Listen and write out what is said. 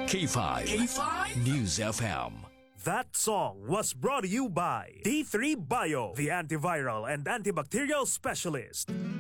K5, News FM. That song was brought to you by D3 Bio, the antiviral and antibacterial specialist.